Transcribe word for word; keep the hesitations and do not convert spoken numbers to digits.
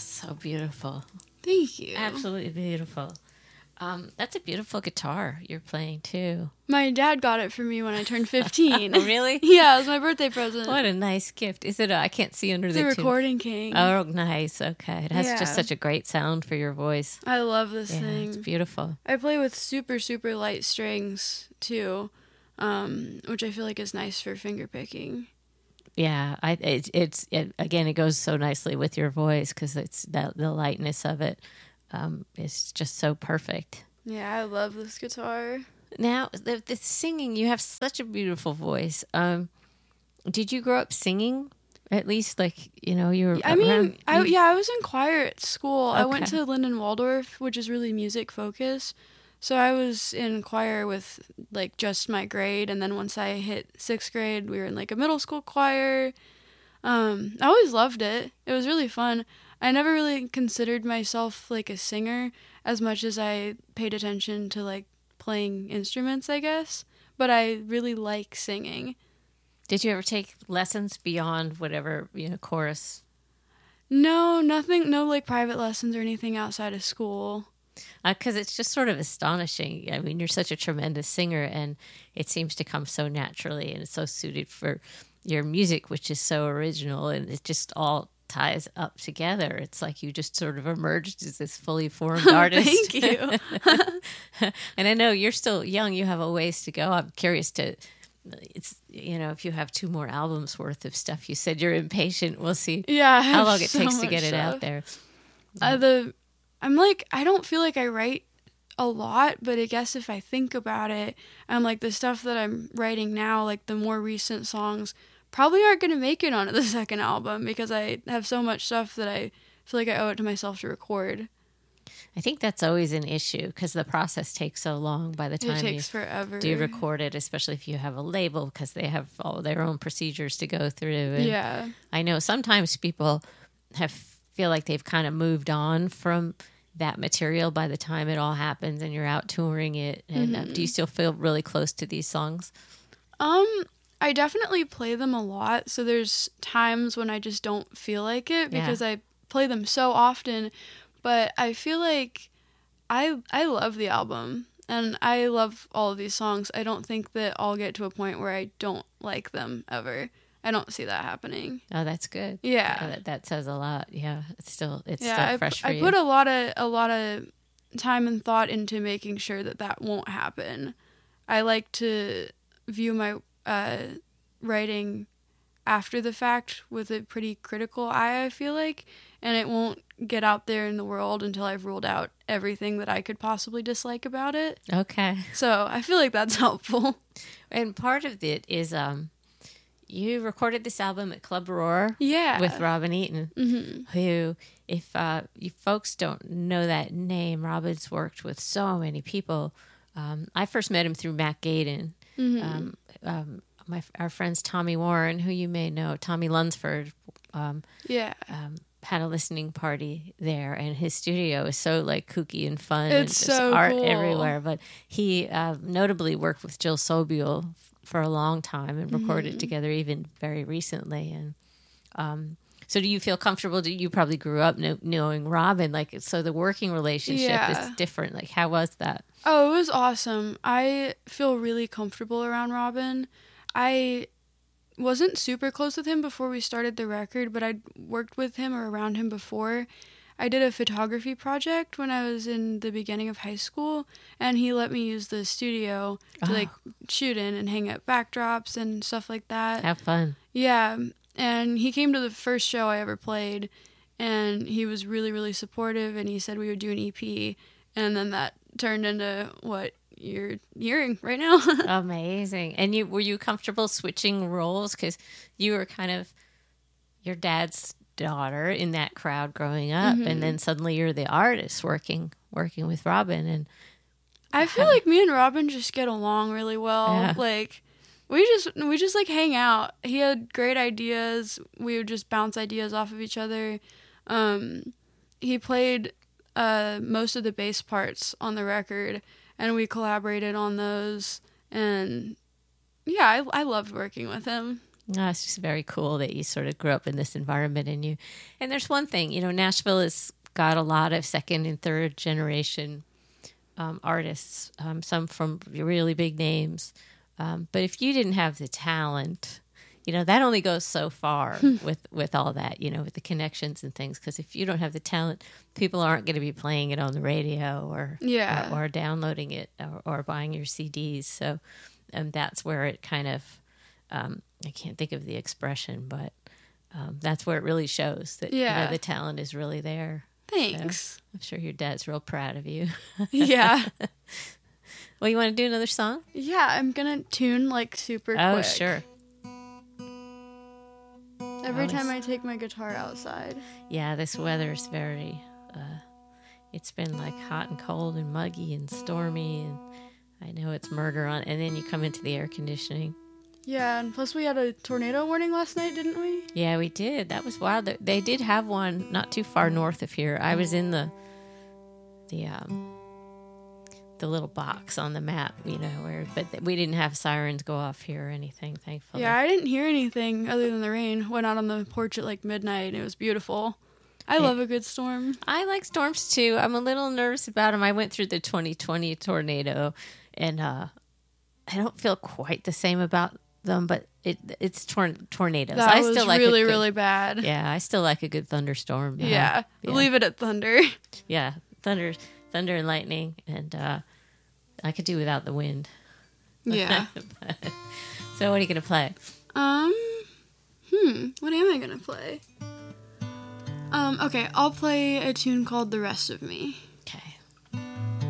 so beautiful. Thank you. Absolutely beautiful. Um, that's a beautiful guitar you're playing too. My dad got it for me when I turned fifteen. Oh, really? Yeah, it was my birthday present. What a nice gift. Is it? A, I can't see under It's the a tune. Recording King. Oh, nice. Okay. It has Yeah. just such a great sound for your voice. I love this Yeah, thing. it's beautiful. I play with super, super light strings too, um, which I feel like is nice for finger picking. Yeah, I it, it's it, again, it goes so nicely with your voice because it's the, the lightness of it um, is just so perfect. Yeah, I love this guitar. Now, the, the singing, you have such a beautiful voice. Um, did you grow up singing? At least, like, you know, you were. I mean, around, I, you, yeah, I was in choir at school. I went Okay. to Linden Waldorf, which is really music focused. So I was in choir with like just my grade, and then once I hit sixth grade, we were in like a middle school choir. Um, I always loved it. It was really fun. I never really considered myself like a singer as much as I paid attention to like playing instruments, I guess. But I really like singing. Did you ever take lessons beyond whatever, you know, chorus? No, nothing, no like private lessons or anything outside of school. Because uh, it's just sort of astonishing. I mean, you're such a tremendous singer, and it seems to come so naturally, and it's so suited for your music, which is so original, and it just all ties up together. It's like you just sort of emerged as this fully formed artist. Thank you. And I know you're still young. You have a ways to go. I'm curious to, it's, you know, if you have two more albums worth of stuff. You said you're impatient. We'll see Yeah, I how have long it so takes to much get it stuff. out there. Uh, the I'm like, I don't feel like I write a lot, but I guess if I think about it, I'm like, the stuff that I'm writing now, like the more recent songs, probably aren't going to make it onto the second album because I have so much stuff that I feel like I owe it to myself to record. I think that's always an issue because the process takes so long by the time It takes you forever. do record it, especially if you have a label because they have all their own procedures to go through. And Yeah. I know sometimes people have feel like they've kind of moved on from that material by the time it all happens and you're out touring it. And Mm-hmm. uh, do you still feel really close to these songs? Um, I definitely play them a lot. So there's times when I just don't feel like it because Yeah. I play them so often. But I feel like I I love the album and I love all of these songs. I don't think that I'll get to a point where I don't like them ever. I don't see that happening. Oh, that's good. Yeah. Uh, that, that says a lot. Yeah, it's still it's Yeah, still I, fresh for I you. put a lot of a lot of time and thought into making sure that that won't happen. I like to view my uh, writing after the fact with a pretty critical eye, I feel like, and it won't get out there in the world until I've ruled out everything that I could possibly dislike about it. Okay. So I feel like that's helpful. And part of it is um, you recorded this album at Club Aurora Yeah. with Robin Eaton, Mm-hmm. who, if uh, you folks don't know that name, Robin's worked with so many people. Um, I first met him through Matt Gaden. Mm-hmm. Um, um, my our friends Tommy Warren, who you may know, Tommy Lunsford, um, Yeah. um, had a listening party there, and his studio is so like kooky and fun. It's and just so art cool. everywhere. But he uh, notably worked with Jill Sobule for a long time and recorded Mm-hmm. together even very recently. And um, so, do you feel comfortable? Do you probably grew up kn- knowing Robin? Like, so the working relationship Yeah. is different. Like, how was that? Oh, it was awesome. I feel really comfortable around Robin. I wasn't super close with him before we started the record, but I'd worked with him or around him before. I did a photography project when I was in the beginning of high school, and he let me use the studio to Oh. like shoot in and hang up backdrops and stuff like that. Have fun. Yeah, and he came to the first show I ever played, and he was really, really supportive, and he said we would do an E P, and then that turned into what you're hearing right now. Amazing. And you were you comfortable switching roles because you were kind of your dad's daughter in that crowd growing up, Mhm. and then suddenly you're the artist working working with Robin. And I feel like me and Robin just get along really well. Yeah. Like we just we just like hang out. He had great ideas. We would just bounce ideas off of each other. Um, he played uh, most of the bass parts on the record, and we collaborated on those. And yeah, I I loved working with him. No, it's just very cool that you sort of grew up in this environment, and you. And there's one thing, you know, Nashville has got a lot of second and third generation um, artists, um, some from really big names. Um, but if you didn't have the talent, you know, that only goes so far with, with all that, you know, with the connections and things. Because if you don't have the talent, people aren't going to be playing it on the radio or Yeah. or, or downloading it or, or buying your C Ds. So um, that's where it kind of, um, I can't think of the expression, but um, that's where it really shows that Yeah. you know, the talent is really there. Thanks. So I'm sure your dad's real proud of you. Yeah. Well, you want to do another song? Yeah, I'm gonna tune like super Oh, quick. sure. Every Oh, time it's- I take my guitar outside. Yeah, this weather is very, uh, it's been like hot and cold and muggy and stormy, and I know it's murder on, and then you come into the air conditioning. Yeah, and plus we had a tornado warning last night, didn't we? Yeah, we did. That was wild. They- They did have one not too far north of here. I was in the, the, um, the little box on the map, you know, where, but we didn't have sirens go off here or anything, thankfully. Yeah, I didn't hear anything other than the rain. Went out on the porch at like midnight and it was beautiful. I Yeah. love a good storm. I like storms too. I'm a little nervous about them. I went through the twenty twenty tornado, and uh, I don't feel quite the same about them, but it it's tor- tornadoes. That I was still like a really, good- really bad. Yeah, I still like a good thunderstorm. uh, Yeah. yeah. Leave it at thunder. Yeah, thunder, thunder and lightning, and uh, I could do without the wind. Yeah. So, what are you gonna play? Um, hmm, what am I gonna play? Um, okay, I'll play a tune called The Rest of Me.